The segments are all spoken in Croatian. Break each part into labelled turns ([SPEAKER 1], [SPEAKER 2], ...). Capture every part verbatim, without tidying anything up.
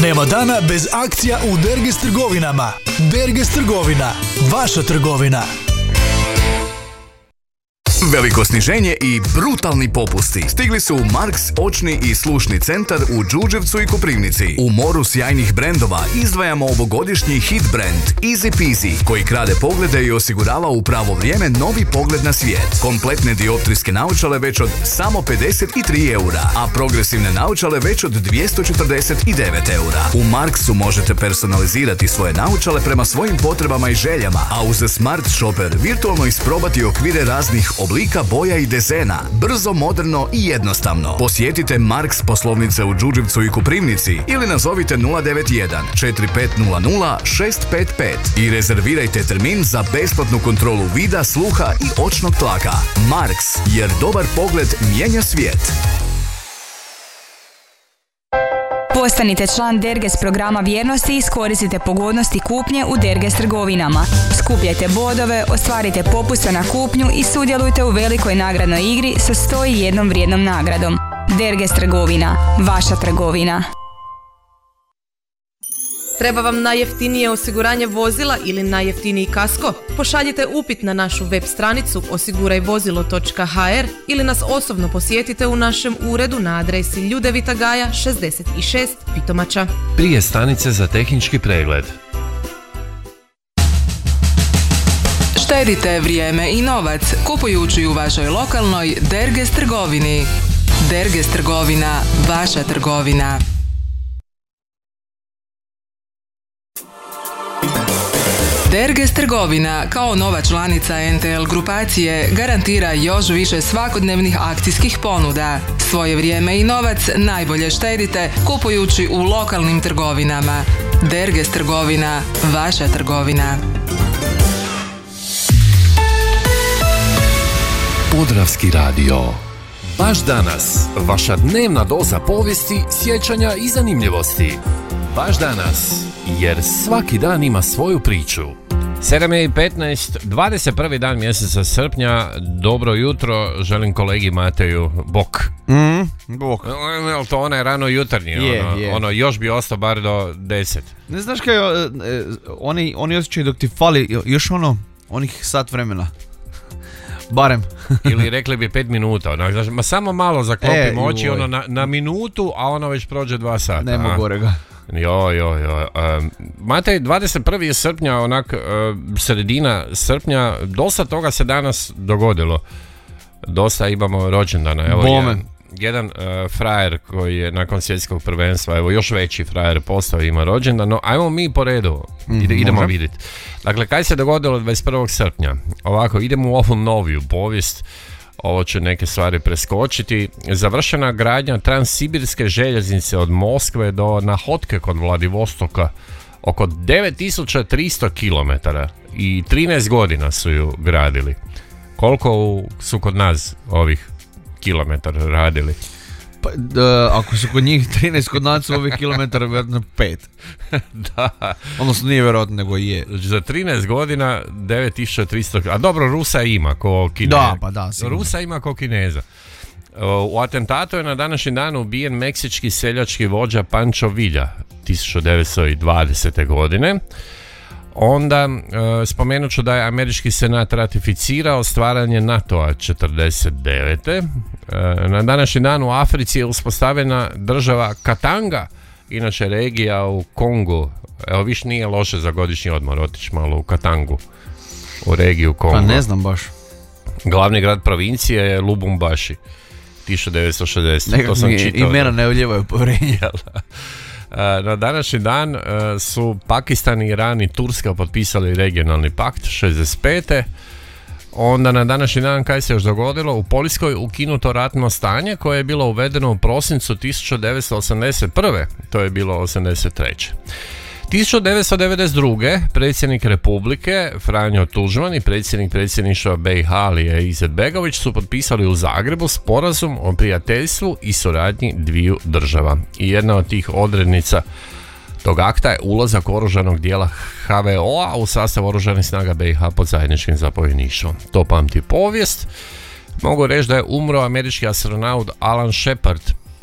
[SPEAKER 1] Nema dana bez akcija u Derges trgovinama. Derges trgovina, vaša trgovina.
[SPEAKER 2] Veliko sniženje i brutalni popusti stigli su u Marks očni i slušni centar u Đurđevcu i Koprivnici. U moru sjajnih brendova izdvajamo ovogodišnji hit brand Easy Peasy, koji krade poglede i osigurava u pravo vrijeme novi pogled na svijet. Kompletne dioptrijske naočale već od samo pedeset tri eura, a progresivne naočale već od dvjesto četrdeset devet eura. U Marksu možete personalizirati svoje naočale prema svojim potrebama i željama, a uz Smart Shopper virtualno isprobati okvire raznih oblika, boja i dezena, brzo, moderno i jednostavno. Posjetite Marks poslovnice u Đurđevcu i Koprivnici ili nazovite nula devet jedan četiri pet nula nula šest pet pet i rezervirajte termin za besplatnu kontrolu vida, sluha i očnog tlaka. Marks, jer dobar pogled mijenja svijet.
[SPEAKER 3] Postanite član Derges programa vjernosti i iskoristite pogodnosti kupnje u Derges trgovinama. Skupljajte bodove, ostvarite popuste na kupnju i sudjelujte u velikoj nagradnoj igri sa sto i jednom vrijednom nagradom. Derges trgovina, vaša trgovina.
[SPEAKER 4] Treba vam najjeftinije osiguranje vozila ili najjeftiniji kasko? Pošaljite upit na našu web stranicu osiguraj vozilo točka ha er ili nas osobno posjetite u našem uredu na adresi Ljudevita Gaja šezdeset šest Pitomača.
[SPEAKER 5] Prije stanice za tehnički pregled.
[SPEAKER 6] Štedite vrijeme i novac kupujući u vašoj lokalnoj Derges trgovini. Derges trgovina, vaša trgovina. Derges trgovina kao nova članica en te el grupacije garantira još više svakodnevnih akcijskih ponuda. Svoje vrijeme i novac najbolje štedite kupujući u lokalnim trgovinama. Derges trgovina, vaša trgovina.
[SPEAKER 5] Podravski radio. Baš danas, vaša dnevna doza povijesti, sjećanja i zanimljivosti. Baš danas, jer svaki dan ima svoju priču.
[SPEAKER 7] sedam i petnaest, dvadeset prvi dan mjeseca srpnja. Dobro jutro, želim kolegi Mateju bok.
[SPEAKER 8] Mm, bok.
[SPEAKER 7] Jel to onaj rano jutarnji?
[SPEAKER 8] Je,
[SPEAKER 7] ono,
[SPEAKER 8] je.
[SPEAKER 7] ono još bi ostao bar do deset.
[SPEAKER 8] Ne znaš kaj, oni, oni osjećaju dok ti fali još ono, onih sat vremena. Barem.
[SPEAKER 7] Ili rekli bi pet minuta. Ono, znaš, ma samo malo zaklopim
[SPEAKER 8] e,
[SPEAKER 7] oči ono, na, na minutu, a ono već prođe dva sata.
[SPEAKER 8] Nema gorega.
[SPEAKER 7] Jo, jo, jo. Um, Matej, dvadeset prvi srpnja, onak uh, sredina srpnja, dosta toga se danas dogodilo. Dosta imamo rođendana. Evo, jedan, jedan uh, frajer koji je nakon svjetskog prvenstva, evo još veći frajer postao, ima rođendan. No, ajmo mi po redu. Ide, idemo
[SPEAKER 8] Može.
[SPEAKER 7] vidjeti. Dakle, kaj se dogodilo dvadeset prvog srpnja? Ovako, idemo u ovu noviju povijest. Ovo će neke stvari preskočiti. Završena gradnja transsibirske željeznice od Moskve do Nahotke kod Vladivostoka, oko devet tisuća tristo kilometara, i trinaest godina su ju gradili. Koliko u, su kod nas ovih kilometara radili?
[SPEAKER 8] Pa, da, ako su kod njih trinaest, kod nas su ovih kilometara vjerojatno pet.
[SPEAKER 7] Da.
[SPEAKER 8] Odnosno nije vjerojatno, nego je.
[SPEAKER 7] Za trinaest godina devet tisuća tristo, a dobro, Rusa ima ko Kineza.
[SPEAKER 8] Da, pa da, sigurno.
[SPEAKER 7] Rusa ima ko Kineza. U atentatu je na današnji dan ubijen meksički seljački vođa Pancho Villa tisuću devetsto dvadesete godine. Onda e, spomenut ću da je američki senat ratificirao stvaranje NATO-a četrdeset devete. E, na današnji dan u Africi je uspostavljena država Katanga, inače regija u Kongu. Evo, viš nije loše za godišnji odmor otići malo u Katangu, u regiju Kongo.
[SPEAKER 8] Pa ne znam baš.
[SPEAKER 7] Glavni grad provincije je Lubumbashi, tisuću devetsto šezdesete.
[SPEAKER 8] Nekako
[SPEAKER 7] to sam
[SPEAKER 8] mi
[SPEAKER 7] čitao.
[SPEAKER 8] imena ne uljevaju povjerenje.
[SPEAKER 7] Na današnji dan su Pakistan, Iran i Turska potpisali regionalni pakt šezdeset pete. Onda na današnji dan kaj se još dogodilo? U Poljskoj ukinuto ratno stanje koje je bilo uvedeno u prosincu tisuću devetsto osamdeset prve. To je bilo osamdeset treće. tisuću devetsto devedeset druge. predsjednik Republike Franjo Tuđman i predsjednik predsjedništva be i ha Alija Izetbegović su potpisali u Zagrebu sporazum o prijateljstvu i suradnji dviju država. I jedna od tih odrednica tog akta je ulazak oružanog dijela ha ve o-a u sastav oružanih snaga be i ha pod zajedničkim zapovjedništvom. To pamti povijest. Mogu reći da je umro američki astronaut Alan Shepard,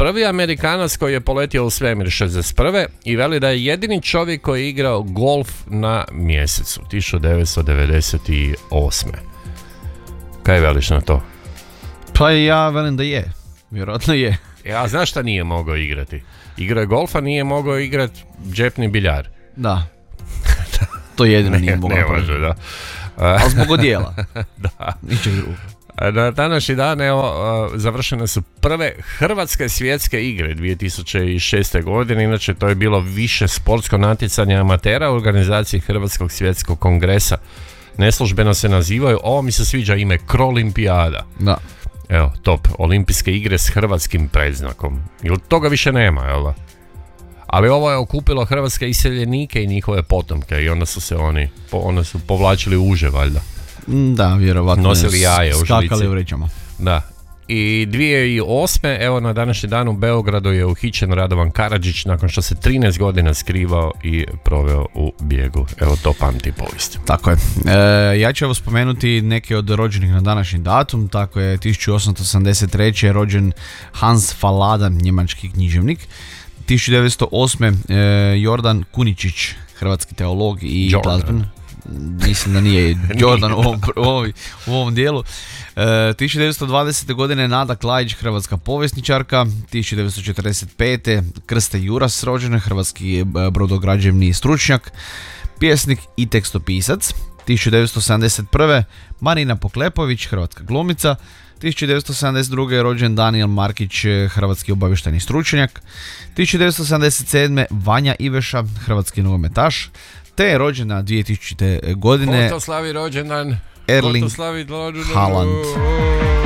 [SPEAKER 7] prvi Amerikanac koji je poletio u svemir šezdeset prve i veli da je jedini čovjek koji je igrao golf na mjesecu tisuću devetsto devedeset osme. Kaj veliš na to?
[SPEAKER 8] Pa ja velim da je, vjerojatno je.
[SPEAKER 7] Ja, znaš šta nije mogao igrati? Igrao je golfa, nije mogao igrati džepni biljar.
[SPEAKER 8] Da. To jedino nije mogao.
[SPEAKER 7] Ne može, da.
[SPEAKER 8] Ali zbog odijela.
[SPEAKER 7] Da.
[SPEAKER 8] Ničeg drugo.
[SPEAKER 7] Na današnji dan, evo, završene su prve hrvatske svjetske igre dvije tisuće šeste. godine. Inače, to je bilo više sportsko natjecanje amatera u organizaciji Hrvatskog svjetskog kongresa. Neslužbeno se nazivaju, ovo mi se sviđa ime, Krolimpijada.
[SPEAKER 8] Da.
[SPEAKER 7] Evo, top, olimpijske igre s hrvatskim predznakom. Ili toga više nema, jel da? Ali ovo je okupilo hrvatske iseljenike i njihove potomke i onda su se oni, po, onda su povlačili uže, valjda.
[SPEAKER 8] Da, vjerovatno.
[SPEAKER 7] Nosili jaje u žlici.
[SPEAKER 8] Skakali u vrećama.
[SPEAKER 7] Da. I dvije tisuće osme. evo na današnji dan u Beogradu je uhićen Radovan Karadžić nakon što se trinaest godina skrivao i proveo u bijegu. Evo to pamti povijest.
[SPEAKER 8] Tako je. E, ja ću evo spomenuti neke od rođenih na današnji datum. Tako je tisuću osamsto osamdeset treće. rođen Hans Faladan, njemački književnik. tisuću devetsto osme. E, Jordan Kuničić, hrvatski teolog i glazben. Mislim da nije Jordan u ovom, u ovom, u ovom dijelu. E, tisuću devetsto dvadesete. godine Nada Klajić, hrvatska povjesničarka. tisuću devetsto četrdeset pete. Krste Juras, rođen, hrvatski brodograđevni stručnjak, pjesnik i tekstopisac. tisuću devetsto sedamdeset prve. Marina Poklepović, hrvatska glumica. tisuću devetsto sedamdeset druge. rođen Danijel Markić, hrvatski obavještajni stručnjak. tisuću devetsto sedamdeset sedme. Vanja Iveša, hrvatski nogometaš. Te je rođena dvije tisućite. godine
[SPEAKER 7] Ko to slavi rođendan?
[SPEAKER 8] Erling
[SPEAKER 7] Ko to slavi rođendan?
[SPEAKER 8] Haaland.